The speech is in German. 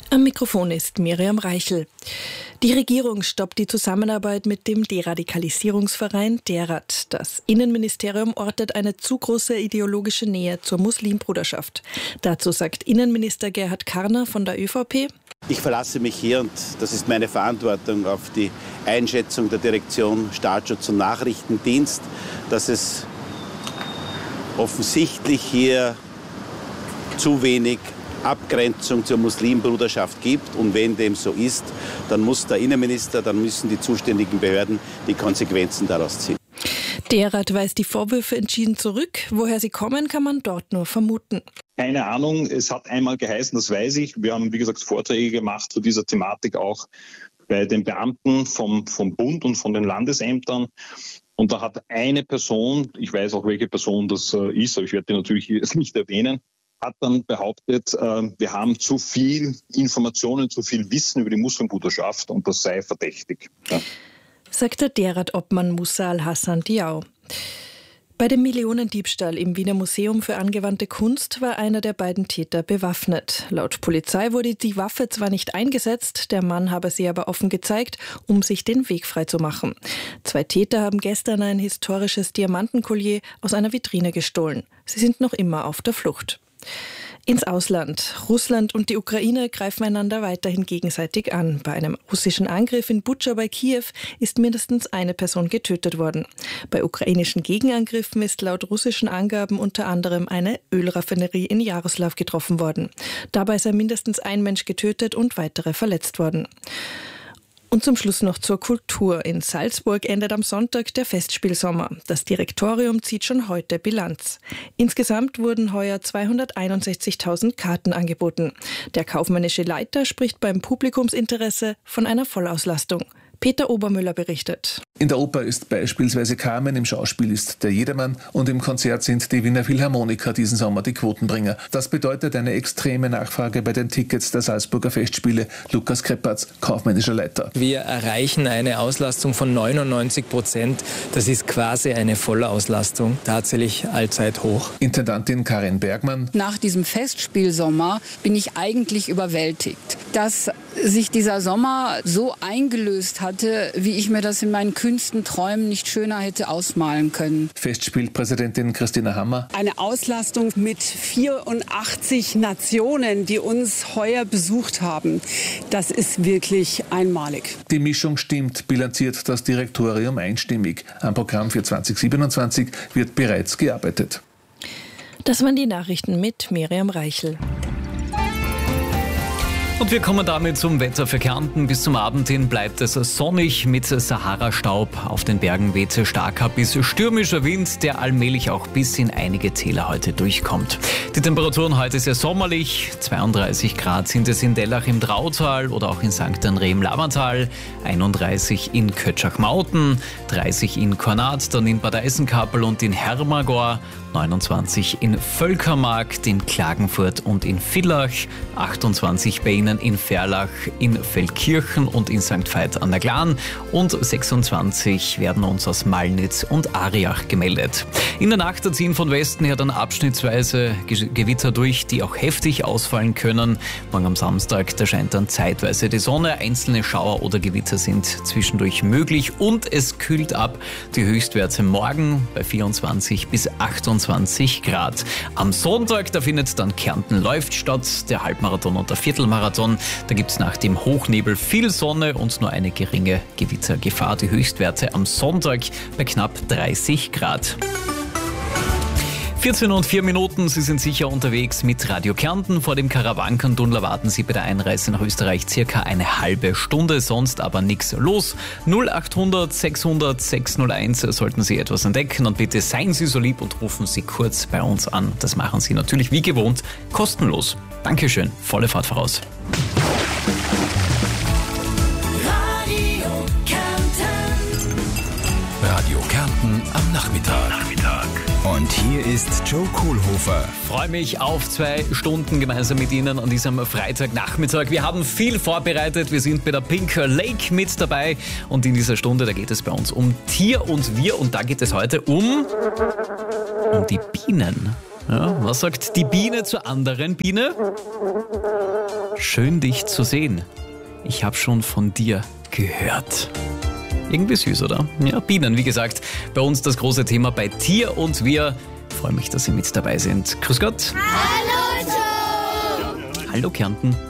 Am Mikrofon ist Miriam Reichel. Die Regierung stoppt die Zusammenarbeit mit dem Deradikalisierungsverein DERAD. Das Innenministerium ortet eine zu große ideologische Nähe zur Muslimbruderschaft. Dazu sagt Innenminister Gerhard Karner von der ÖVP: Ich verlasse mich hier, und das ist meine Verantwortung, auf die Einschätzung der Direktion Staatsschutz und Nachrichtendienst, dass es offensichtlich hier zu wenig Abgrenzung zur Muslimbruderschaft gibt. Und wenn dem so ist, dann muss der Innenminister, dann müssen die zuständigen Behörden die Konsequenzen daraus ziehen. DERAD weist die Vorwürfe entschieden zurück. Woher sie kommen, kann man dort nur vermuten. Keine Ahnung, es hat einmal geheißen, das weiß ich. Wir haben, wie gesagt, Vorträge gemacht zu dieser Thematik auch bei den Beamten vom Bund und von den Landesämtern. Und da hat eine Person, ich weiß auch, welche Person das ist, aber ich werde die natürlich hier nicht erwähnen, hat dann behauptet, wir haben zu viel Informationen, zu viel Wissen über die Muslimbruderschaft und das sei verdächtig. Ja. Sagt der DERAD-Obmann Musa Al-Hassan Diaw. Bei dem Millionendiebstahl im Wiener Museum für angewandte Kunst war einer der beiden Täter bewaffnet. Laut Polizei wurde die Waffe zwar nicht eingesetzt, der Mann habe sie aber offen gezeigt, um sich den Weg freizumachen. 2 Täter haben gestern ein historisches Diamantenkollier aus einer Vitrine gestohlen. Sie sind noch immer auf der Flucht. Ins Ausland. Russland und die Ukraine greifen einander weiterhin gegenseitig an. Bei einem russischen Angriff in Butscha bei Kiew ist mindestens eine Person getötet worden. Bei ukrainischen Gegenangriffen ist laut russischen Angaben unter anderem eine Ölraffinerie in Jaroslaw getroffen worden. Dabei sei mindestens ein Mensch getötet und weitere verletzt worden. Und zum Schluss noch zur Kultur. In Salzburg endet am Sonntag der Festspielsommer. Das Direktorium zieht schon heute Bilanz. Insgesamt wurden heuer 261.000 Karten angeboten. Der kaufmännische Leiter spricht beim Publikumsinteresse von einer Vollauslastung. Peter Obermüller berichtet. In der Oper ist beispielsweise Carmen, im Schauspiel ist der Jedermann und im Konzert sind die Wiener Philharmoniker diesen Sommer die Quotenbringer. Das bedeutet eine extreme Nachfrage bei den Tickets der Salzburger Festspiele. Lukas Kreppatz, kaufmännischer Leiter. Wir erreichen eine Auslastung von 99%. Das ist quasi eine Vollauslastung, tatsächlich allzeit hoch. Intendantin Karin Bergmann. Nach diesem Festspielsommer bin ich eigentlich überwältigt, dass sich dieser Sommer so eingelöst hatte, wie ich mir das in meinen kühnsten Träumen nicht schöner hätte ausmalen können. Festspielpräsidentin Christina Hammer. Eine Auslastung mit 84 Nationen, die uns heuer besucht haben. Das ist wirklich einmalig. Die Mischung stimmt, bilanziert das Direktorium einstimmig. Am Programm für 2027 wird bereits gearbeitet. Das waren die Nachrichten mit Miriam Reichel. Und wir kommen damit zum Wetter für Kärnten. Bis zum Abend hin bleibt es sonnig mit Sahara-Staub. Auf den Bergen weht starker bis stürmischer Wind, der allmählich auch bis in einige Täler heute durchkommt. Die Temperaturen heute sehr sommerlich. 32 Grad sind es in Dellach im Drautal oder auch in St. André im Labertal. 31 in Kötschach-Mauten, 30 in Kornat, dann in Bad Eisenkapel und in Hermagor. 29 in Völkermarkt, in Klagenfurt und in Villach, 28 bei Ihnen in Verlach, in Feldkirchen und in St. Veit an der Glan und 26 werden uns aus Malnitz und Ariach gemeldet. In der Nacht ziehen von Westen her dann abschnittsweise Gewitter durch, die auch heftig ausfallen können. Morgen am Samstag, da scheint dann zeitweise die Sonne, einzelne Schauer oder Gewitter sind zwischendurch möglich und es kühlt ab. Die Höchstwerte morgen bei 24 bis 28 Grad. Am Sonntag, da findet dann Kärnten läuft statt, der Halbmarathon und der Viertelmarathon. Da gibt es nach dem Hochnebel viel Sonne und nur eine geringe Gewittergefahr. Die Höchstwerte am Sonntag bei knapp 30 Grad. 14:04, Sie sind sicher unterwegs mit Radio Kärnten. Vor dem Karawankentunnel erwarten Sie bei der Einreise nach Österreich circa eine halbe Stunde, sonst aber nichts los. 0800 600 601 sollten Sie etwas entdecken und bitte seien Sie so lieb und rufen Sie kurz bei uns an. Das machen Sie natürlich wie gewohnt kostenlos. Dankeschön, volle Fahrt voraus. Radio Kärnten am Nachmittag. Und hier ist Joe Kohlhofer. Freue mich auf 2 Stunden gemeinsam mit Ihnen an diesem Freitagnachmittag. Wir haben viel vorbereitet. Wir sind bei der Pink Lake mit dabei. Und in dieser Stunde, da geht es bei uns um Tier und Wir. Und da geht es heute um die Bienen. Ja, was sagt die Biene zur anderen Biene? Schön, dich zu sehen. Ich habe schon von dir gehört. Irgendwie süß, oder? Ja, Bienen, wie gesagt, bei uns das große Thema bei Tier und wir. Freue mich, dass Sie mit dabei sind. Grüß Gott. Hallo, Joe. Hallo, Kärnten.